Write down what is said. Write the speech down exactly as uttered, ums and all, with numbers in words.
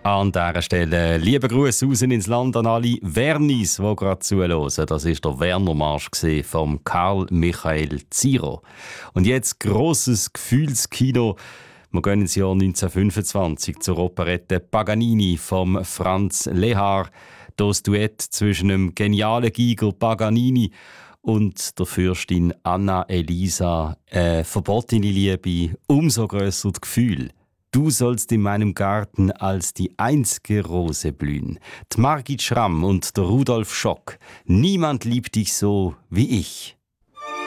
An dieser Stelle liebe Grüße raus ins Land an alle Wernis, die gerade zuhören. Das war der Werner-Marsch von Karl Michael Ziro. Und jetzt grosses Gefühlskino. Wir gehen ins Jahr neunzehnhundertfünfundzwanzig zur Operette Paganini von Franz Lehár. Das Duett zwischen dem genialen Giger Paganini und der Fürstin Anna Elisa. Eine verbotene Liebe, umso grösser das Gefühl. Du sollst in meinem Garten als die einzige Rose blühen. Die Margit Schramm und der Rudolf Schock. Niemand liebt dich so wie ich.